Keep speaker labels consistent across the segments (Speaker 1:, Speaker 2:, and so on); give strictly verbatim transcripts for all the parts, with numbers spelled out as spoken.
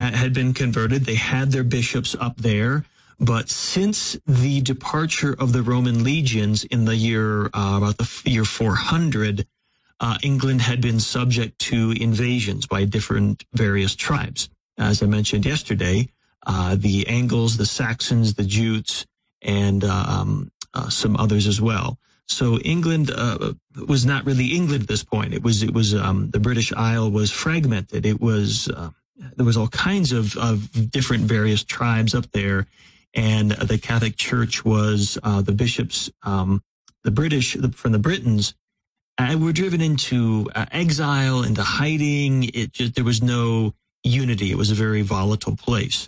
Speaker 1: had been converted. They had their bishops up there. But since the departure of the Roman legions in the year, uh, about the year four hundred, uh, England had been subject to invasions by different various tribes. As I mentioned yesterday, uh, the Angles, the Saxons, the Jutes, and uh, um, uh, some others as well. So England uh, was not really England at this point. It was, it was um, the British Isle was fragmented. It was, uh, there was all kinds of, of different various tribes up there. And the Catholic Church was, uh, the bishops, um, the British, the, from the Britons, uh, were driven into uh, exile, into hiding. It just, there was no unity. It was a very volatile place.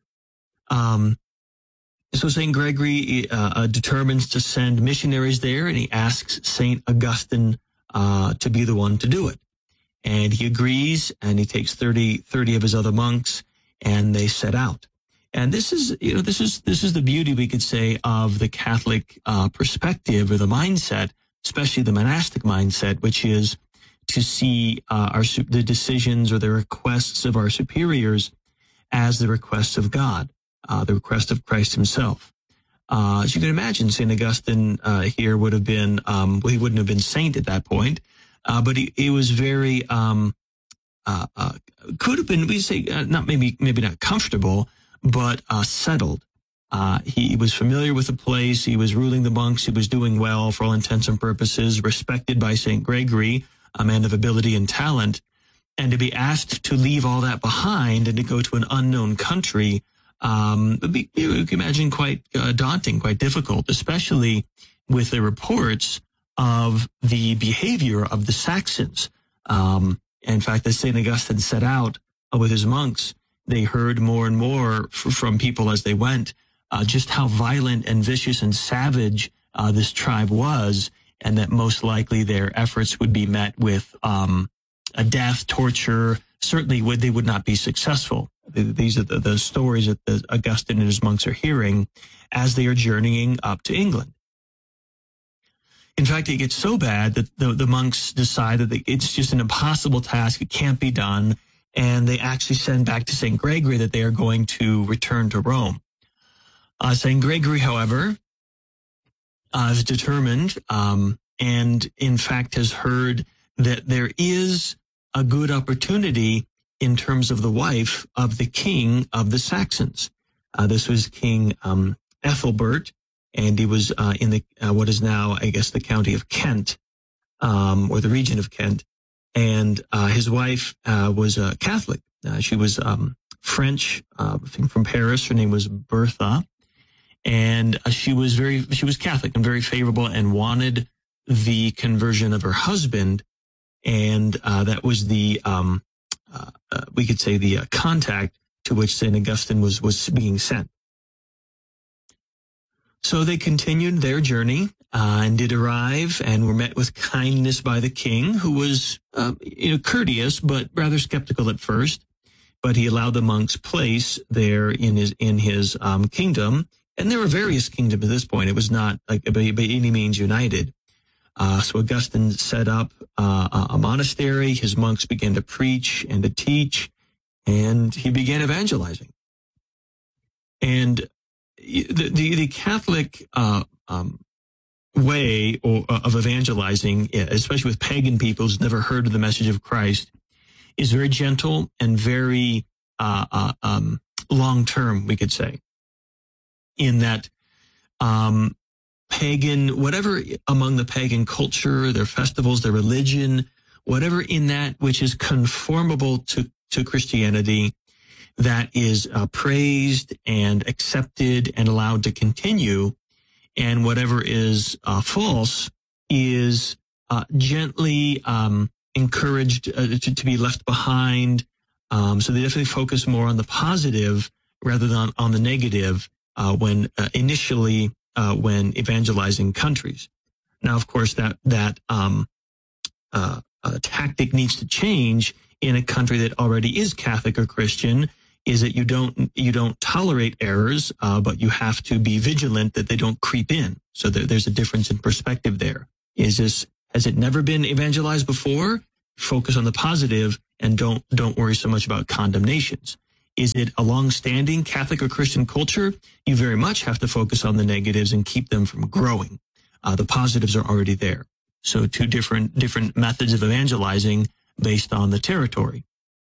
Speaker 1: Um, so Saint Gregory uh, uh, determines to send missionaries there, and he asks Saint Augustine uh, to be the one to do it. And he agrees, and he takes thirty, thirty of his other monks, and they set out. And this is, you know, this is, this is the beauty, we could say, of the Catholic uh, perspective or the mindset, especially the monastic mindset, which is to see uh, our, the decisions or the requests of our superiors as the requests of God, uh, the request of Christ himself. Uh, as you can imagine, Saint Augustine uh, here would have been, um, well, he wouldn't have been saint at that point, uh, but he, he was very, um, uh, uh, could have been, we say, uh, not maybe, maybe not comfortable, but uh, settled. Uh, he was familiar with the place. He was ruling the monks. He was doing well for all intents and purposes, respected by Saint Gregory, a man of ability and talent. And to be asked to leave all that behind and to go to an unknown country, um, would be, you can imagine, quite uh, daunting, quite difficult, especially with the reports of the behavior of the Saxons. Um, in fact, as Saint Augustine set out uh, with his monks, they heard more and more f- from people as they went, uh, just how violent and vicious and savage uh, this tribe was, and that most likely their efforts would be met with um, a death, torture. Certainly would they would not be successful. These are the, the stories that the Augustine and his monks are hearing as they are journeying up to England. In fact, it gets so bad that the, the monks decide that it's just an impossible task. It can't be done. And they actually send back to Saint Gregory that they are going to return to Rome. Uh, Saint Gregory, however, uh, is determined um, and, in fact, has heard that there is a good opportunity in terms of the wife of the king of the Saxons. Uh, this was King um, Ethelbert, and he was uh, in the uh, what is now, I guess, the county of Kent, um, or the region of Kent. And uh, his wife uh, was a Catholic. Uh, she was um, French, uh, I think from Paris. Her name was Bertha, and uh, she was very she was Catholic and very favorable, and wanted the conversion of her husband. And uh, that was the um, uh, uh, we could say the uh, contact to which Saint Augustine was was being sent. So they continued their journey uh, and did arrive and were met with kindness by the king, who was uh, you know, courteous but rather skeptical at first. But he allowed the monks place there in his in his um, kingdom, and there were various kingdoms at this point. It was not like by, by any means united. Uh, so Augustine set up uh, a monastery. His monks began to preach and to teach, and he began evangelizing. And The, the, the Catholic uh, um, way or, uh, of evangelizing, especially with pagan people who's never heard of the message of Christ, is very gentle and very uh, uh, um, long-term, we could say, in that um, pagan, whatever among the pagan culture, their festivals, their religion, whatever in that which is conformable to, to Christianity, that is uh, praised and accepted and allowed to continue, and whatever is uh, false is uh, gently um, encouraged uh, to, to be left behind. Um, so they definitely focus more on the positive rather than on the negative uh, when uh, initially uh, when evangelizing countries. Now, of course, that that um, uh, uh, tactic needs to change in a country that already is Catholic or Christian. Is that you don't you don't tolerate errors, uh, but you have to be vigilant that they don't creep in. So there, there's a difference in perspective there. Is this has it never been evangelized before? Focus on the positive and don't don't worry so much about condemnations. Is it a long-standing Catholic or Christian culture? You very much have to focus on the negatives and keep them from growing. Uh, the positives are already there. So two different different methods of evangelizing based on the territory.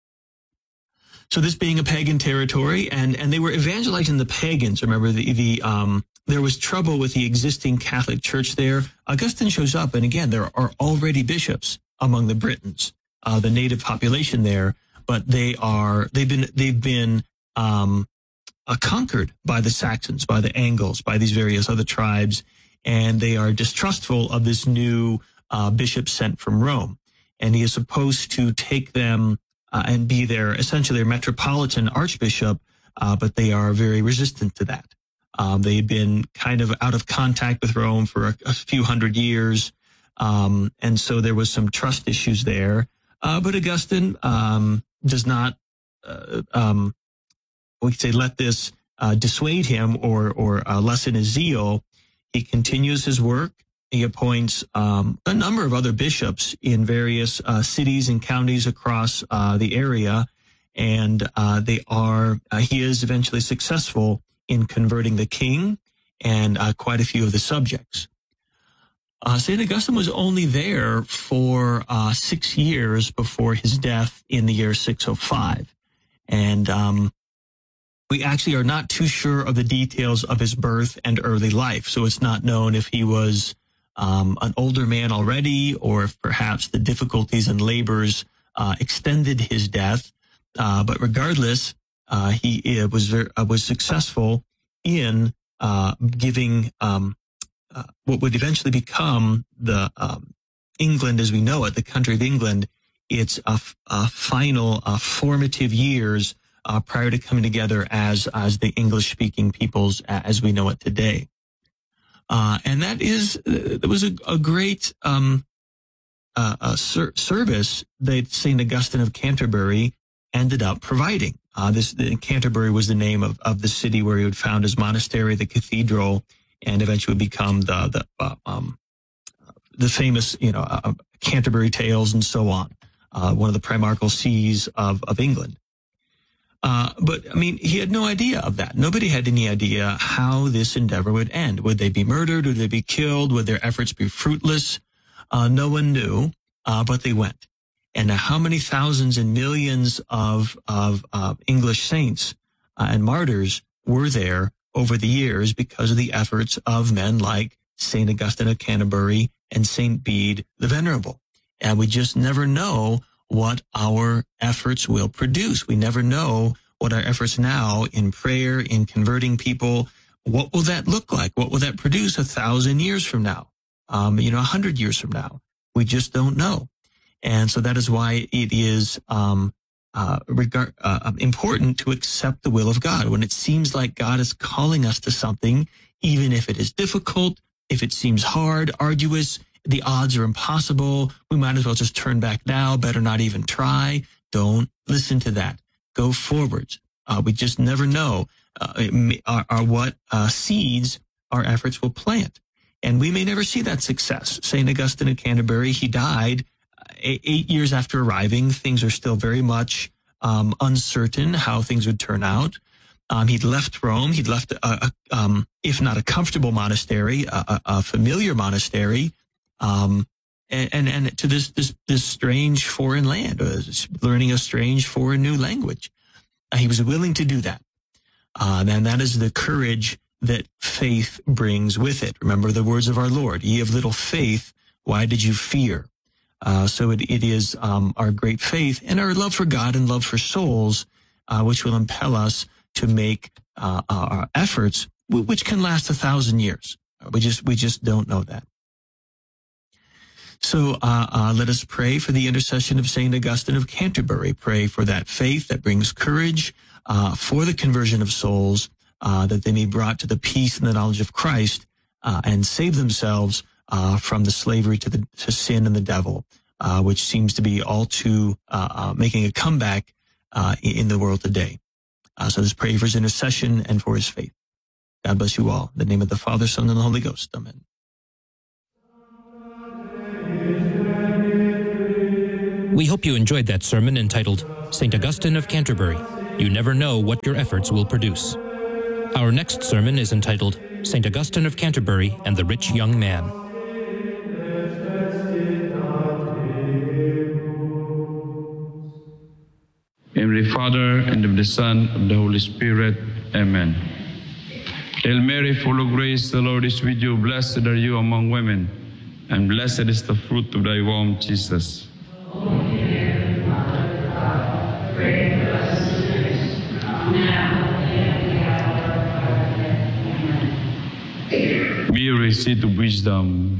Speaker 1: So this being a pagan territory, and, and they were evangelizing the pagans. Remember, the, the um, there was trouble with the existing Catholic Church there. Augustine shows up, and again, there are already bishops among the Britons, uh, the native population there, but they are they've been they've been um, uh, conquered by the Saxons, by the Angles, by these various other tribes, and they are distrustful of this new uh, bishop sent from Rome, and he is supposed to take them uh, and be their essentially their metropolitan archbishop, uh, but they are very resistant to that. Um, they've been kind of out of contact with Rome for a, a few hundred years, um, and so there was some trust issues there. Uh, but Augustine um, does not, uh, um, we could say, let this uh, dissuade him or or uh, lessen his zeal. He continues his work. He appoints um, a number of other bishops in various uh, cities and counties across uh, the area, and uh, they are. Uh, he is eventually successful in converting the king and uh, quite a few of the subjects. Uh, Saint Augustine was only there for uh, six years before his death in the year six oh five, and um, we actually are not too sure of the details of his birth and early life. So it's not known if he was um, an older man already, or if perhaps the difficulties and labors uh, extended his death. Uh, but regardless, uh, he uh, was very, uh, was successful in uh, giving um, uh, what would eventually become the um, England as we know it, the country of England, its a, a final uh, formative years uh, prior to coming together as as the English-speaking peoples as we know it today. Uh, and that is, it was a, a great um, uh, a ser- service that Saint Augustine of Canterbury ended up providing. Uh, this the, Canterbury was the name of, of the city where he would found his monastery, the cathedral, and eventually become the the uh, um, the famous, you know, uh, Canterbury Tales and so on. Uh, one of the primarchal sees of of England. Uh, but, I mean, he had no idea of that. Nobody had any idea how this endeavor would end. Would they be murdered? Would they be killed? Would their efforts be fruitless? Uh, no one knew, uh, but they went. And how many thousands and millions of, of uh, English saints uh, and martyrs were there over the years because of the efforts of men like Saint Augustine of Canterbury and Saint Bede the Venerable. And we just never know what our efforts will produce. We never know what our efforts now in prayer, in converting people, what will that look like? What will that produce a thousand years from now? Um, you know, a hundred years from now? We just don't know. And so that is why it is um, uh, regard, uh, important to accept the will of God. When it seems like God is calling us to something, even if it is difficult, if it seems hard, arduous, the odds are impossible, we might as well just turn back now, better not even try. Don't listen to that. Go forwards. Uh, we just never know uh, are, are what uh, seeds our efforts will plant. And we may never see that success. Saint Augustine of Canterbury, he died eight, eight years after arriving. Things are still very much um, uncertain how things would turn out. Um, he'd left Rome. He'd left, a, a, um, if not a comfortable monastery, a, a, a familiar monastery, Um, and, and, and to this, this, this strange foreign land, uh, learning a strange foreign new language. Uh, he was willing to do that. Uh, and that is the courage that faith brings with it. Remember the words of our Lord, ye of little faith, why did you fear? Uh, so it, it is, um, our great faith and our love for God and love for souls, uh, which will impel us to make, uh, our efforts, which can last a thousand years. We just, we just don't know that. So uh, uh, let us pray for the intercession of Saint Augustine of Canterbury. Pray for that faith that brings courage, uh, for the conversion of souls, uh, that they may be brought to the peace and the knowledge of Christ, uh, and save themselves uh, from the slavery to the to sin and the devil, uh, which seems to be all too uh, uh, making a comeback uh, in the world today. Uh, so let's pray for his intercession and for his faith. God bless you all. In the name of the Father, Son, and the Holy Ghost. Amen.
Speaker 2: We hope you enjoyed that sermon entitled Saint Augustine of Canterbury. You never know what your efforts will produce. Our next sermon is entitled Saint Augustine of Canterbury and the Rich Young Man.
Speaker 3: In the name of the Father, and of the Son, and of the Holy Spirit. Amen. Hail Mary, full of grace, the Lord is with you. Blessed are you among women, and blessed is the fruit of thy womb, Jesus. Mary, seat of wisdom.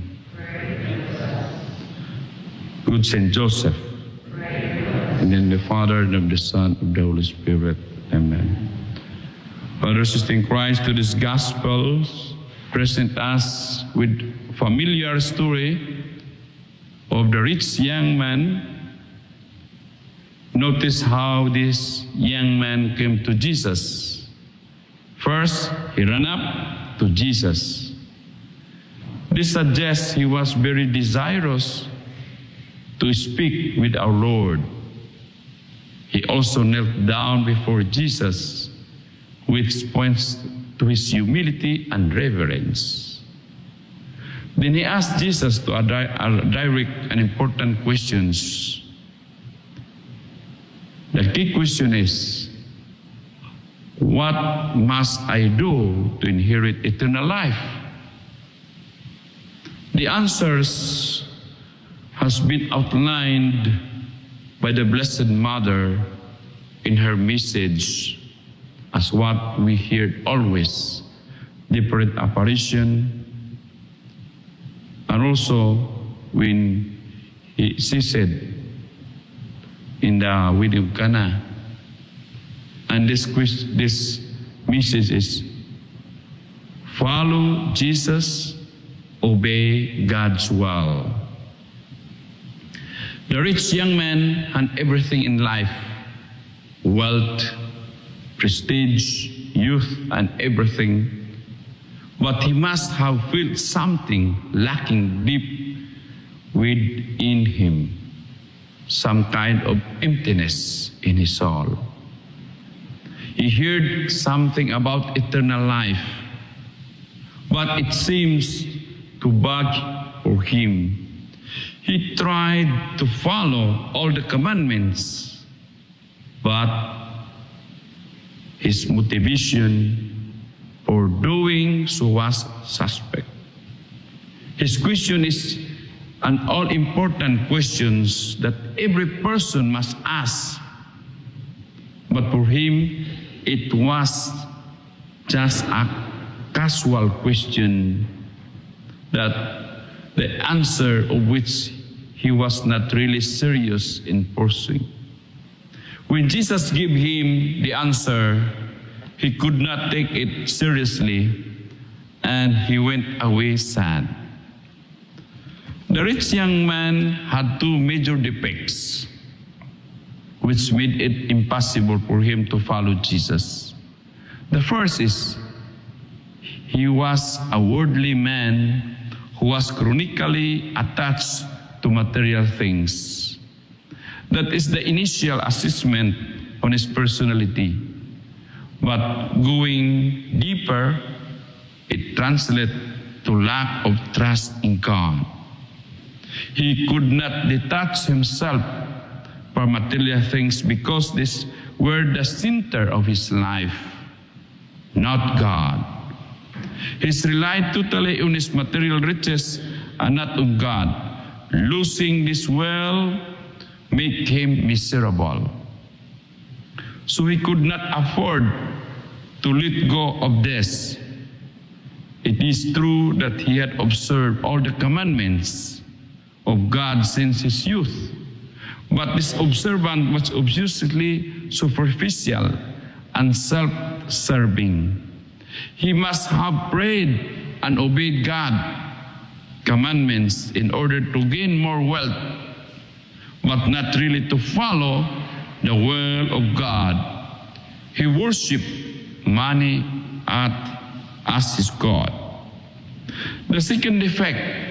Speaker 3: Good Saint Joseph. And in the Father, and of the Son, and of the Holy Spirit. Amen. Brothers and sisters in Christ, to this Gospel present us with familiar story of the rich young man. Notice how this young man came to Jesus. First, he ran up to Jesus. This suggests he was very desirous to speak with our Lord. He also knelt down before Jesus, which points to his humility and reverence. Then he asked Jesus to a direct and important questions. The key question is, what must I do to inherit eternal life? The answers has been outlined by the Blessed Mother in her message, as what we hear always, different apparition, and also when he, she said in the wedding of Cana. And this, this message is, follow Jesus, obey God's will. The rich young man had everything in life, wealth, prestige, youth, and everything. But he must have felt something lacking deep within him, some kind of emptiness in his soul. He heard something about eternal life, but it seems to bug for him. He tried to follow all the commandments, but his motivation for doing so was suspect. His question is an all-important question that every person must ask. But for him, it was just a casual question that the answer of which he was not really serious in pursuing. When Jesus gave him the answer, he could not take it seriously, and he went away sad. The rich young man had two major defects, which made it impossible for him to follow Jesus. The first is, he was a worldly man who was chronically attached to material things. That is the initial assessment on his personality. But going deeper, it translates to lack of trust in God. He could not detach himself from material things because these were the center of his life, not God. He relied totally on his material riches and not on God. Losing this well made him miserable. So he could not afford to let go of this. It is true that he had observed all the commandments of God since his youth, but this observance was obviously superficial and self-serving. He must have prayed and obeyed God's commandments in order to gain more wealth, but not really to follow the will of God. He worshipped money as his God. The second defect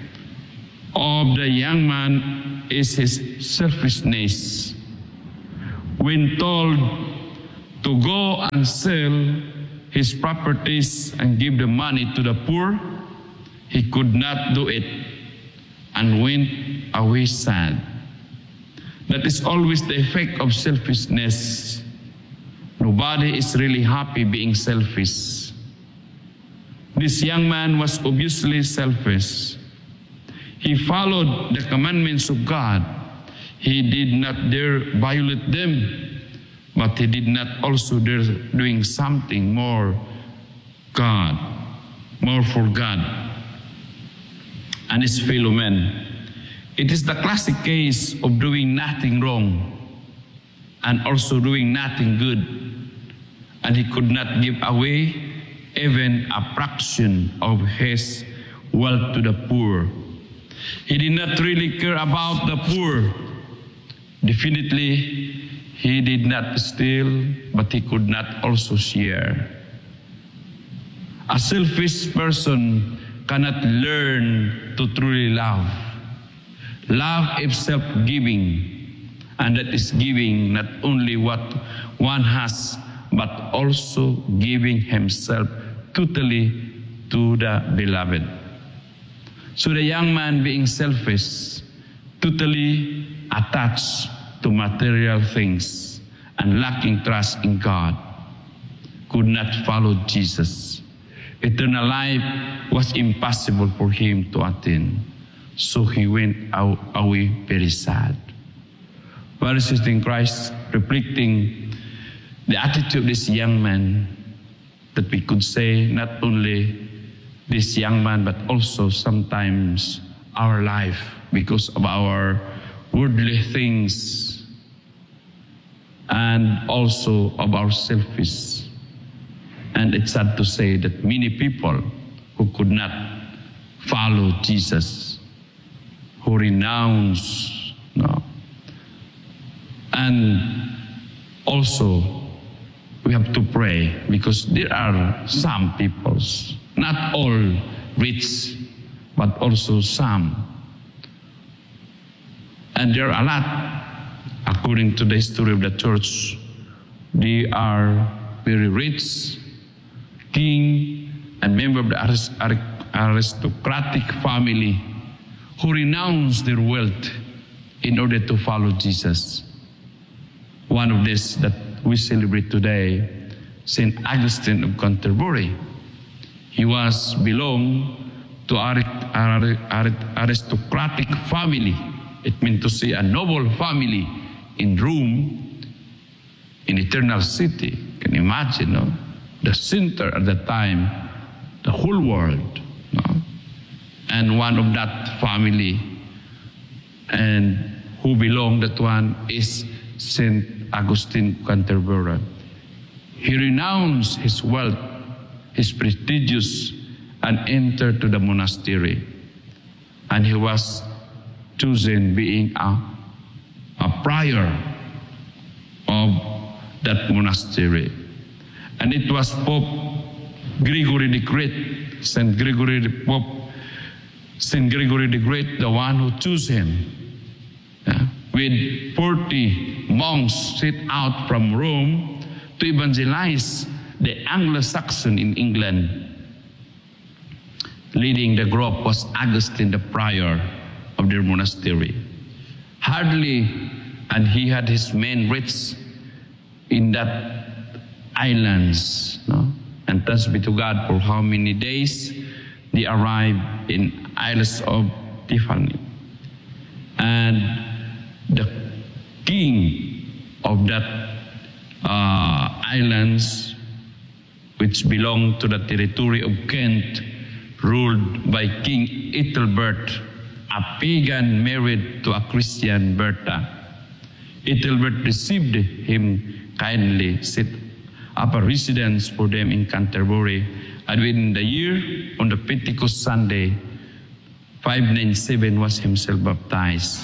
Speaker 3: of the young man is his selfishness. When told to go and sell his properties and give the money to the poor, he could not do it and went away sad. That is always the effect of selfishness. Nobody is really happy being selfish. This young man was obviously selfish. He followed the commandments of God. He did not dare violate them, but he did not also dare doing something more God, more for God and his fellow men. It is the classic case of doing nothing wrong and also doing nothing good, and he could not give away even a fraction of his wealth to the poor. He did not really care about the poor. Definitely, he did not steal, but he could not also share. A selfish person cannot learn to truly love. Love is self-giving, and that is giving not only what one has, but also giving himself totally to the beloved. So the young man, being selfish, totally attached to material things and lacking trust in God, could not follow Jesus. Eternal life was impossible for him to attain. So he went out, away very sad. Brothers in Christ, reflecting the attitude of this young man, that we could say not only this young man, but also sometimes our life, because of our worldly things and also of our selfish. And it's sad to say that many people who could not follow Jesus, who renounce, no. And also we have to pray, because there are some peoples, not all rich, but also some. And there are a lot, according to the history of the church, they are very rich, king and member of the arist- aristocratic family who renounce their wealth in order to follow Jesus. One of these that we celebrate today, Saint Augustine of Canterbury. He was belong to an aristocratic family. It meant to say a noble family in Rome, in Eternal City. Can you imagine, no? The center at that time, the whole world, no? And one of that family, and who belonged that one is Saint Augustine Canterbury. He renounced his wealth, his prestigious, and entered to the monastery. And he was chosen being a, a prior of that monastery. And it was Pope Gregory the Great, Saint Gregory the Pope, Saint Gregory the Great, the one who chose him. Yeah. With forty monks set out from Rome to evangelize the Anglo-Saxon in England. Leading the group was Augustine, the prior of their monastery. Hardly, and he had his men rich in that islands, no? And thanks be to God for how many days they arrived in Isles of Tiffany. And the king of that uh, islands, which belonged to the territory of Kent, ruled by King Ethelbert, a pagan married to a Christian Bertha. Ethelbert received him kindly, set up a residence for them in Canterbury, and within the year, on the Pentecost Sunday, five ninety-seven, was himself baptized.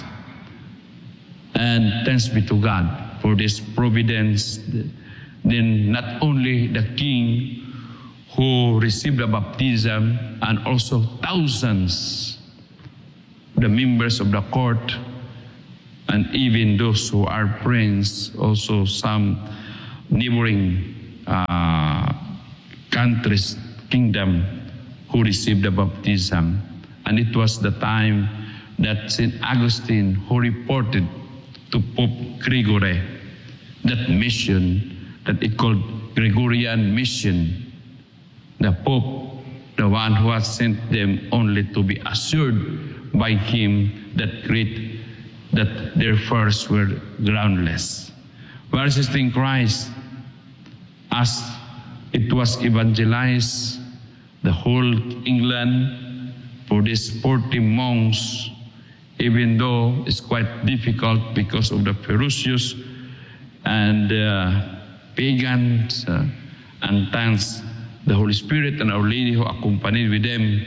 Speaker 3: And thanks be to God for this providence. Then not only the king who received the baptism, and also thousands, the members of the court, and even those who are friends, also some neighboring uh, countries, kingdom, who received the baptism. And it was the time that Saint Augustine, who reported to Pope Gregory that mission that it called Gregorian mission. The Pope, the one who has sent them only to be assured by him that great, that their fears were groundless. Whereas in Christ, as it was evangelized, the whole England for these forty monks, even though it's quite difficult because of the ferocious and uh, pagans, uh, and thanks the Holy Spirit and Our Lady who accompanied with them,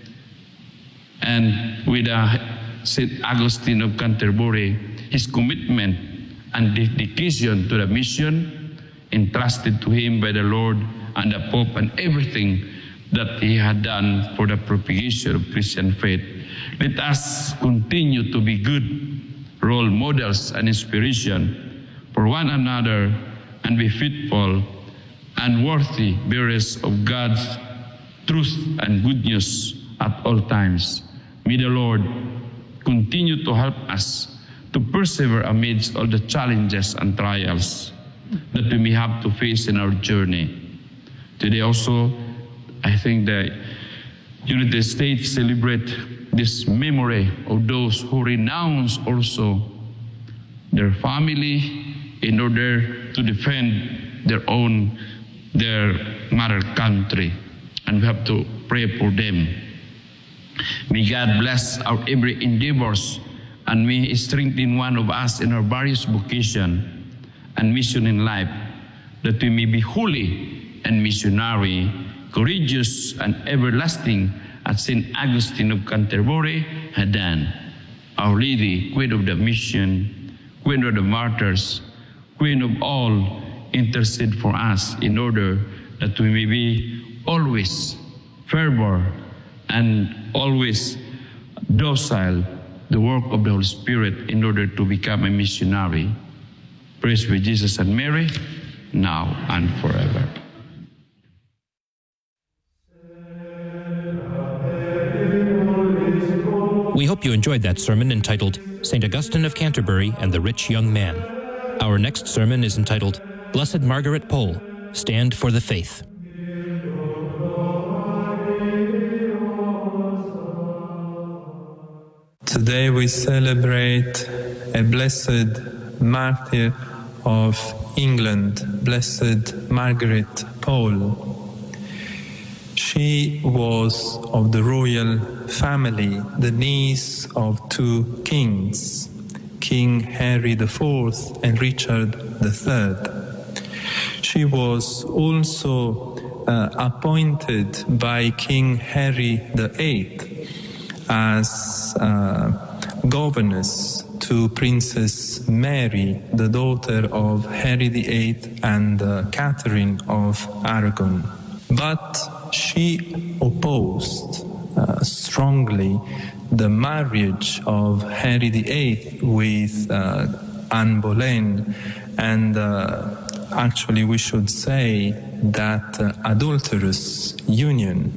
Speaker 3: and with uh, Saint Augustine of Canterbury, his commitment and dedication to the mission entrusted to him by the Lord and the Pope, and everything that he had done for the propagation of Christian faith. Let us continue to be good role models and inspiration for one another, and be faithful and worthy bearers of God's truth and good news at all times. May the Lord continue to help us to persevere amidst all the challenges and trials that we may have to face in our journey. Today also, I think the United States celebrate this memory of those who renounce also their family in order to defend their own, their mother country. And we have to pray for them. May God bless our every endeavors, and may He strengthen one of us in our various vocation and mission in life, that we may be holy and missionary, courageous and everlasting, as Saint Augustine of Canterbury had done. Our Lady, Queen of the Mission, Queen of the Martyrs, Queen of all, intercede for us in order that we may be always fervor and always docile the work of the Holy Spirit in order to become a missionary. Praise be Jesus and Mary, now and forever.
Speaker 2: We hope you enjoyed that sermon entitled Saint Augustine of Canterbury and the Rich Young Man. Our next sermon is entitled Blessed Margaret Pole, Stand for the Faith.
Speaker 4: Today we celebrate a blessed martyr of England, Blessed Margaret Pole. She was of the royal family, the niece of two kings, King Henry the Fourth and Richard the Third. She was also uh, appointed by King Henry the Eighth as uh, governess to Princess Mary, the daughter of Henry the Eighth and uh, Catherine of Aragon. But she opposed uh, strongly the marriage of Henry the Eighth with uh, Anne Boleyn, and uh, actually we should say that uh, adulterous union.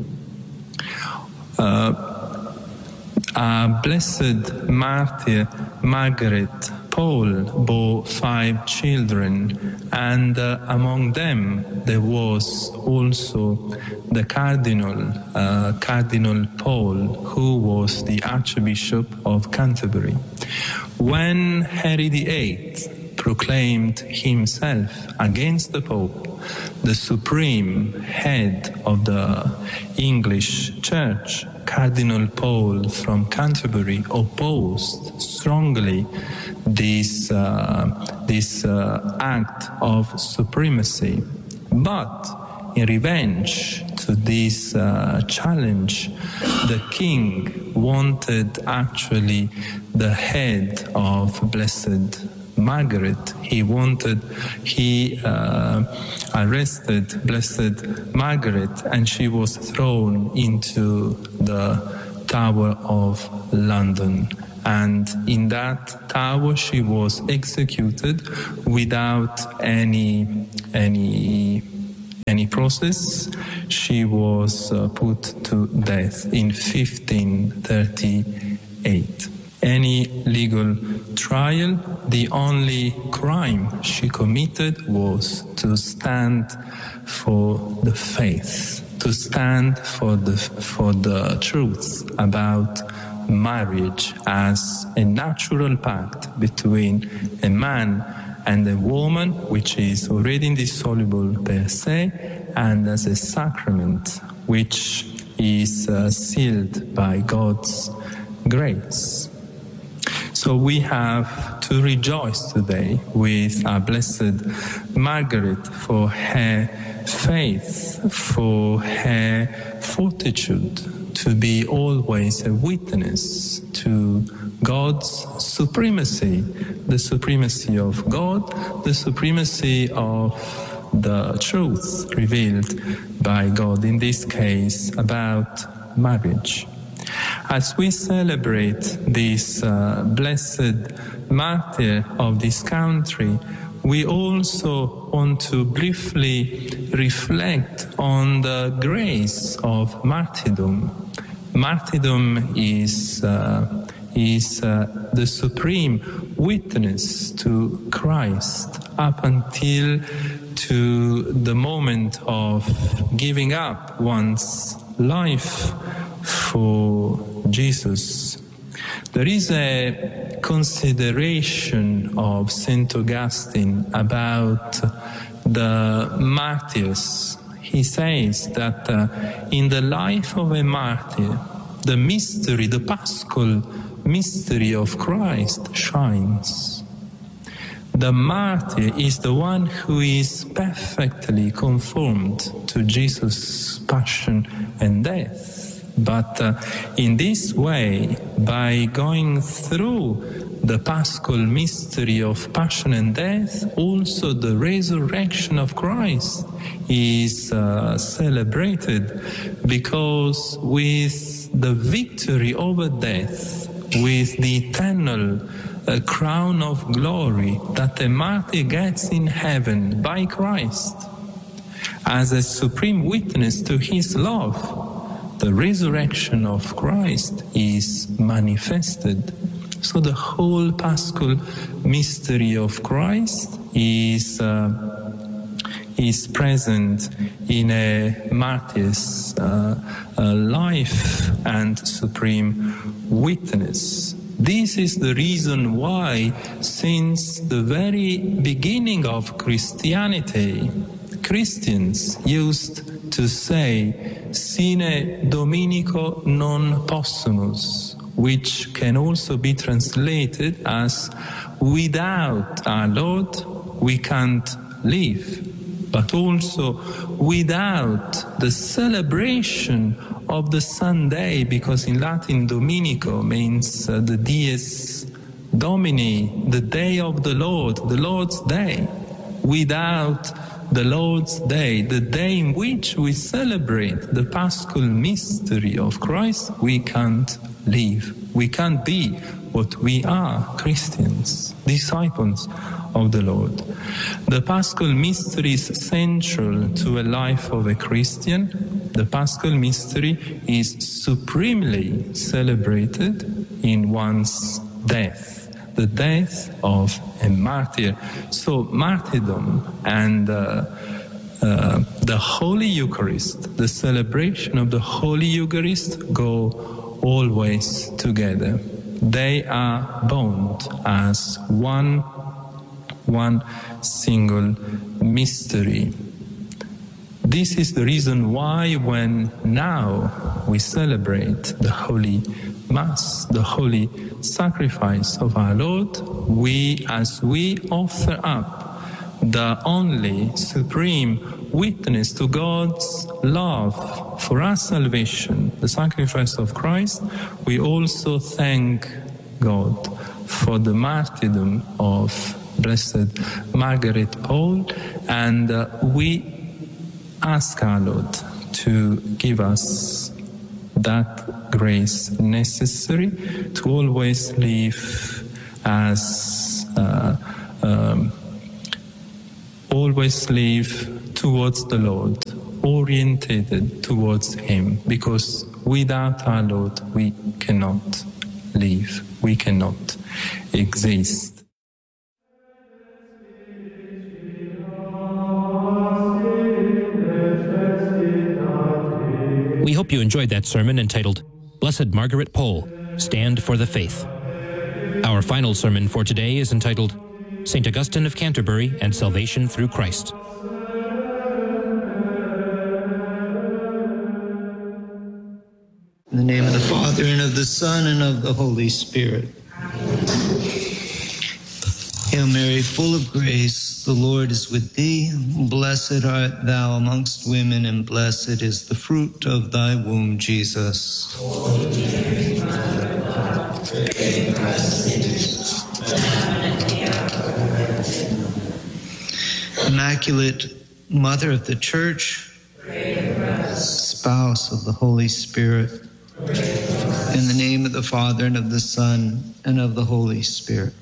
Speaker 4: Uh, a blessed martyr, Margaret Pole, bore five children, and uh, among them there was also the Cardinal, uh, Cardinal Pole, who was the Archbishop of Canterbury. When Henry the Eighth proclaimed himself against the Pope, the supreme head of the English Church, Cardinal Pole from Canterbury opposed strongly this, uh, this uh, act of supremacy. But in revenge to this uh, challenge, the king wanted actually the head of Blessed Margaret. He wanted, he uh, arrested Blessed Margaret, and she was thrown into the Tower of London. And in that tower she was executed without any any any process. She was uh, put to death in fifteen thirty-eight. Any legal trial, the only crime she committed was to stand for the faith, to stand for the for the truth about marriage as a natural pact between a man and a woman, which is already indissoluble per se, and as a sacrament which is uh, sealed by God's grace. So we have to rejoice today with our Blessed Margaret for her faith, for her fortitude to be always a witness to God's supremacy, the supremacy of God, the supremacy of the truth revealed by God, in this case about marriage. As we celebrate this uh, blessed martyr of this country, we also want to briefly reflect on the grace of martyrdom. Martyrdom is uh, is uh, the supreme witness to Christ up until to the moment of giving up one's life for Jesus. There is a consideration of Saint Augustine about the martyrs. He says that uh, in the life of a martyr, the mystery, the paschal mystery of Christ shines. The martyr is the one who is perfectly conformed to Jesus' passion and death. But uh, in this way, by going through the paschal mystery of passion and death, also the resurrection of Christ is uh, celebrated, because with the victory over death, with the eternal uh, crown of glory that a martyr gets in heaven by Christ, as a supreme witness to his love, the resurrection of Christ is manifested. So the whole paschal mystery of Christ is uh, is present in a martyr's uh, uh, life and supreme witness. This is the reason why, since the very beginning of Christianity, Christians used to say sine Dominico non possumus, which can also be translated as without our Lord we can't live, but also without the celebration of the Sunday, because in Latin Dominico means uh, the Dies Domini, the day of the Lord, the Lord's day. Without the Lord's Day, the day in which we celebrate the paschal mystery of Christ, we can't live. We can't be what we are, Christians, disciples of the Lord. The paschal mystery is central to a life of a Christian. The paschal mystery is supremely celebrated in one's death, the death of a martyr. So martyrdom and uh, uh, the Holy Eucharist, the celebration of the Holy Eucharist, go always together. They are bound as one, one single mystery. This is the reason why when now we celebrate the Holy Mass, the holy sacrifice of our Lord, we, as we offer up the only supreme witness to God's love for our salvation, the sacrifice of Christ, we also thank God for the martyrdom of Blessed Margaret Pole, and uh, we ask our Lord to give us that grace necessary to always live as uh, um, always live towards the Lord, orientated towards Him, because without our Lord we cannot live, we cannot exist.
Speaker 2: We hope you enjoyed that sermon entitled, Blessed Margaret Pole, Stand for the Faith. Our final sermon for today is entitled, Saint Augustine of Canterbury and Salvation Through Christ.
Speaker 5: In the name of the Father, and of the Son, and of the Holy Spirit. Hail Mary, full of grace, the Lord is with thee. Blessed art thou amongst women, and blessed is the fruit of thy womb, Jesus. Immaculate Mother of the Church, spouse of the Holy Spirit, in the name of the Father, and of the Son, and of the Holy Spirit.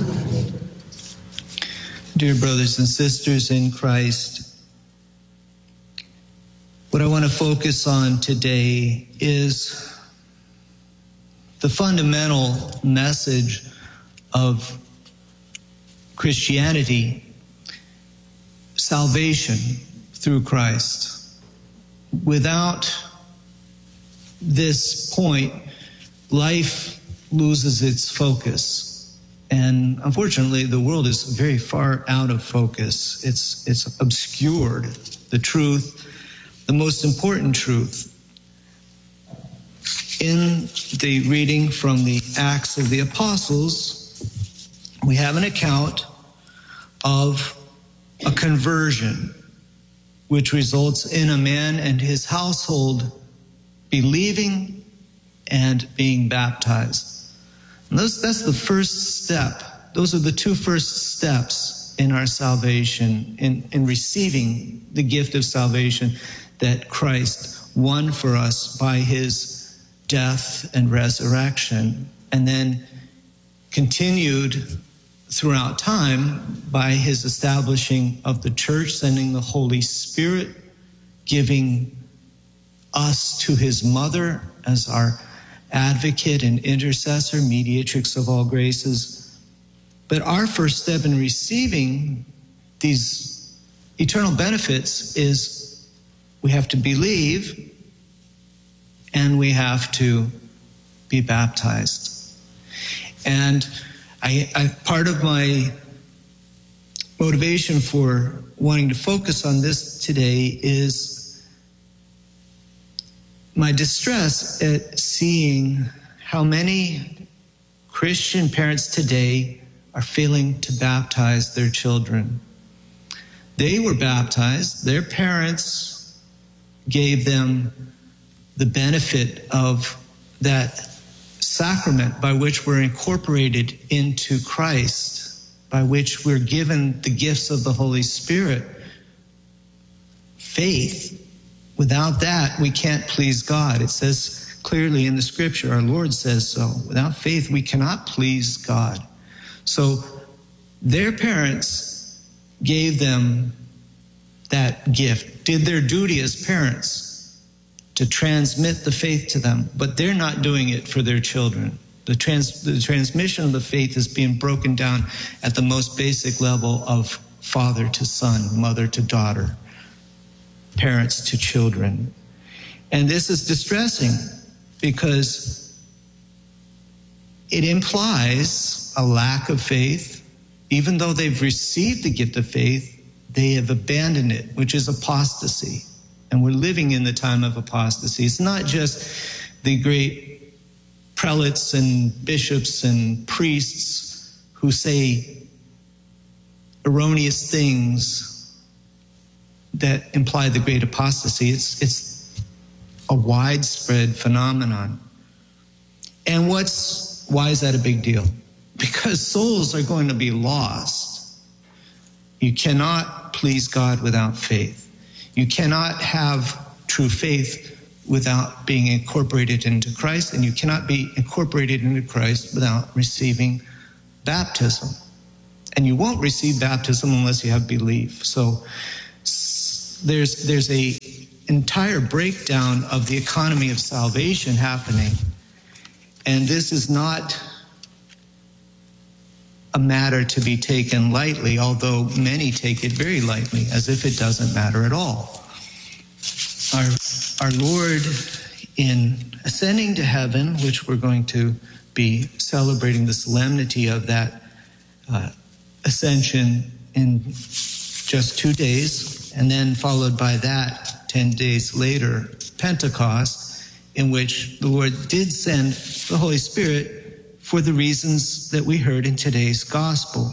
Speaker 5: Dear brothers and sisters in Christ, what I want to focus on today is the fundamental message of Christianity, salvation through Christ. Without this point, life loses its focus. And unfortunately, the world is very far out of focus. It's, it's obscured the truth, the most important truth. In the reading from the Acts of the Apostles, we have an account of a conversion, which results in a man and his household believing and being baptized. And those, that's the first step. Those are the two first steps in our salvation, in, in receiving the gift of salvation that Christ won for us by his death and resurrection, and then continued throughout time by his establishing of the church, sending the Holy Spirit, giving us to his mother as our advocate and intercessor, mediatrix of all graces. But our first step in receiving these eternal benefits is we have to believe and we have to be baptized. And I, I part of my motivation for wanting to focus on this today is my distress at seeing how many Christian parents today are failing to baptize their children. They were baptized. Their parents gave them the benefit of that sacrament by which we're incorporated into Christ, by which we're given the gifts of the Holy Spirit. Faith. Without that, we can't please God. It says clearly in the scripture, our Lord says so. Without faith, we cannot please God. So their parents gave them that gift, did their duty as parents to transmit the faith to them, but they're not doing it for their children. The, trans, the transmission of the faith is being broken down at the most basic level of father to son, mother to daughter, parents to children. And this is distressing because it implies a lack of faith. Even though they've received the gift of faith, they have abandoned it, which is apostasy. And we're living in the time of apostasy. It's not just the great prelates and bishops and priests who say erroneous things that imply the great apostasy. It's, it's a widespread phenomenon. And what's, why is that a big deal? Because souls are going to be lost. You cannot please God without faith. You cannot have true faith without being incorporated into Christ, and you cannot be incorporated into Christ without receiving baptism. And you won't receive baptism unless you have belief. So there's there's a entire breakdown of the economy of salvation happening. And this is not a matter to be taken lightly, although many take it very lightly, as if it doesn't matter at all. Our, our Lord, in ascending to heaven, which we're going to be celebrating the solemnity of that uh, ascension in just two days, and then followed by that, ten days later, Pentecost, in which the Lord did send the Holy Spirit for the reasons that we heard in today's gospel.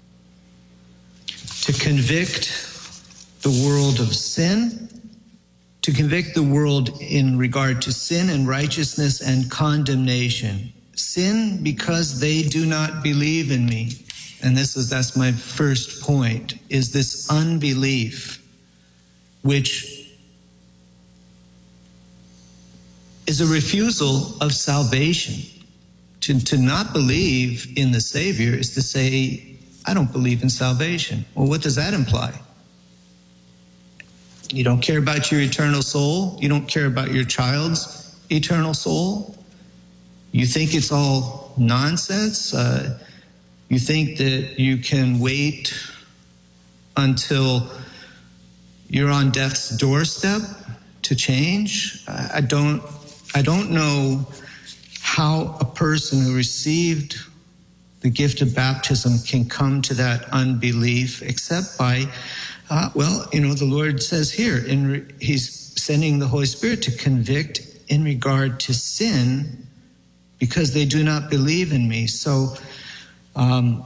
Speaker 5: To convict the world of sin, to convict the world in regard to sin and righteousness and condemnation. Sin because they do not believe in me. And this is, that's my first point, is this unbelief, which is a refusal of salvation. To, to not believe in the Savior is to say, I don't believe in salvation. Well, what does that imply? You don't care about your eternal soul. You don't care about your child's eternal soul. You think it's all nonsense. Uh, you think that you can wait until you're on death's doorstep to change. I, I don't, I don't know how a person who received the gift of baptism can come to that unbelief, except by, uh, well, you know, the Lord says here, in re- he's sending the Holy Spirit to convict in regard to sin because they do not believe in me. So, um,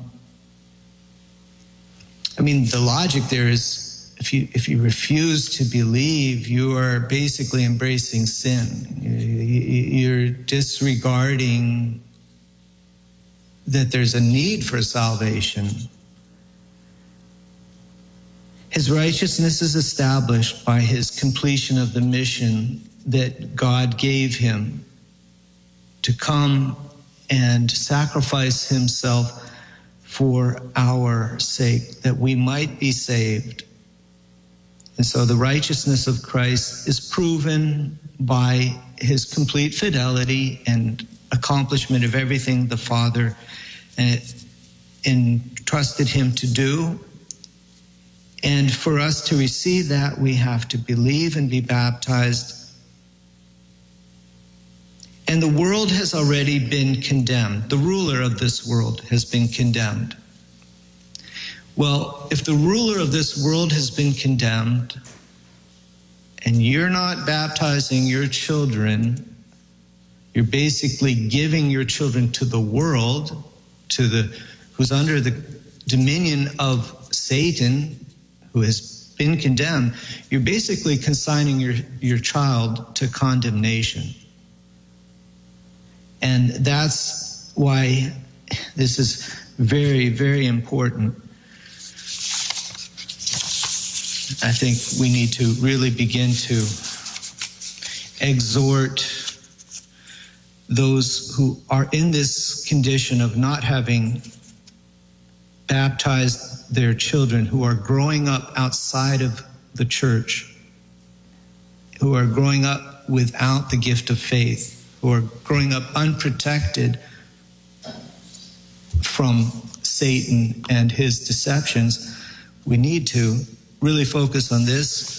Speaker 5: I mean, the logic there is, if you if you refuse to believe, you are basically embracing sin. You're disregarding that there's a need for salvation. His righteousness is established by his completion of the mission that God gave him to come and sacrifice himself for our sake, that we might be saved. And so the righteousness of Christ is proven by his complete fidelity and accomplishment of everything the Father entrusted him to do. And for us to receive that, we have to believe and be baptized. And the world has already been condemned. The ruler of this world has been condemned. Well, if the ruler of this world has been condemned and you're not baptizing your children, you're basically giving your children to the world, to the who's under the dominion of Satan, who has been condemned. You're basically consigning your, your child to condemnation. And that's why this is very, very important. I think we need to really begin to exhort those who are in this condition of not having baptized their children, who are growing up outside of the church, who are growing up without the gift of faith, who are growing up unprotected from Satan and his deceptions. We need to really focus on this.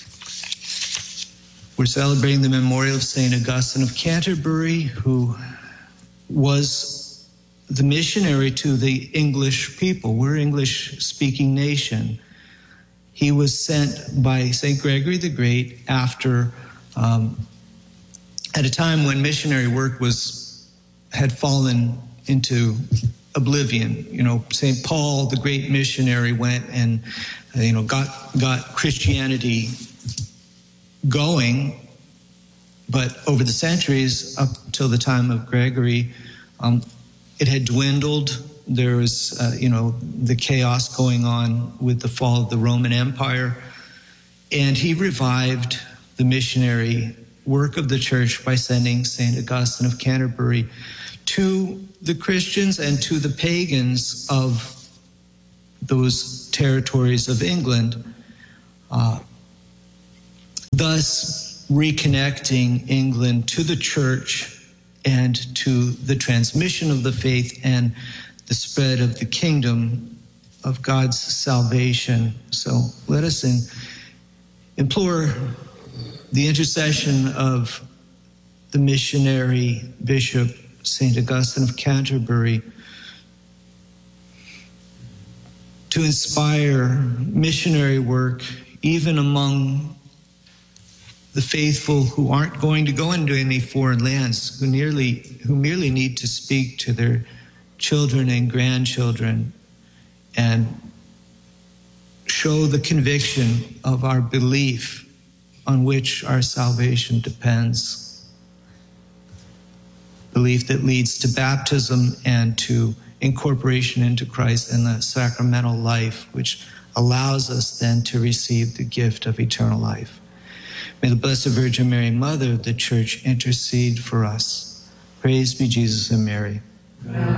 Speaker 5: We're celebrating the memorial of Saint Augustine of Canterbury, who was the missionary to the English people. We're an English-speaking nation. He was sent by Saint Gregory the Great after, um, at a time when missionary work was had fallen into oblivion. You know, Saint Paul, the great missionary, went and, you know, got got Christianity going, but over the centuries, up till the time of Gregory, um, it had dwindled. There was, uh, you know, the chaos going on with the fall of the Roman Empire, and he revived the missionary work of the church by sending Saint Augustine of Canterbury to the Christians and to the pagans of those territories of England, uh, thus reconnecting England to the church and to the transmission of the faith and the spread of the kingdom of God's salvation. So let us in, implore the intercession of the missionary bishop, Saint Augustine of Canterbury, to inspire missionary work even among the faithful who aren't going to go into any foreign lands, who nearly, who merely need to speak to their children and grandchildren and show the conviction of our belief on which our salvation depends. Belief that leads to baptism and to incorporation into Christ and the sacramental life, which allows us then to receive the gift of eternal life. May the Blessed Virgin Mary, Mother of the Church, intercede for us. Praise be Jesus and Mary.
Speaker 6: Amen.